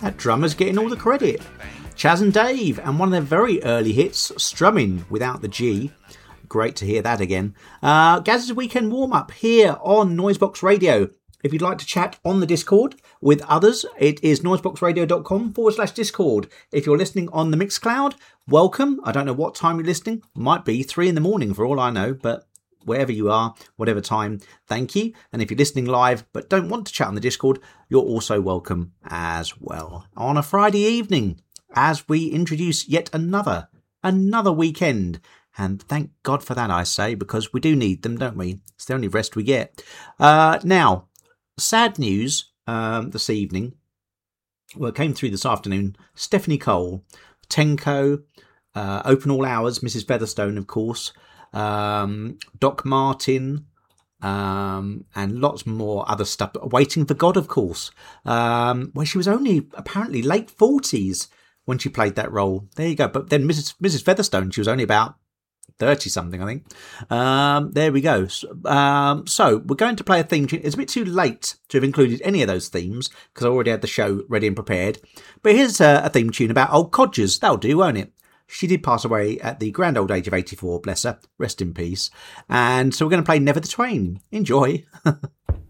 That drummer's getting all the credit. Chaz and Dave, and one of their very early hits, Strumming without the G. Great to hear that again. Gaz's weekend warm-up here on Noisebox Radio. If you'd like to chat on the Discord with others, it is noiseboxradio.com/Discord. If you're listening on the Mixcloud, welcome. I don't know what time you're listening. Might be 3 a.m. for all I know, but wherever you are, whatever time, thank you. And if you're listening live but don't want to chat on the Discord, you're also welcome as well. On a Friday evening, as we introduce yet another weekend. And thank God for that, I say, because we do need them, don't we? It's the only rest we get. Now, sad news this evening. Well, it came through this afternoon. Stephanie Cole, Tenko, Open All Hours, Mrs. Featherstone, of course, Doc Martin, and lots more other stuff. Waiting for God, of course, where she was only apparently late 40s when she played that role. There you go. But then Mrs. Featherstone, she was only about 30-something, I think. There we go. So we're going to play a theme tune. It's a bit too late to have included any of those themes because I already had the show ready and prepared. But here's a theme tune about old codgers. That'll do, won't it? She did pass away at the grand old age of 84, bless her. Rest in peace. And so we're going to play Never the Twain. Enjoy.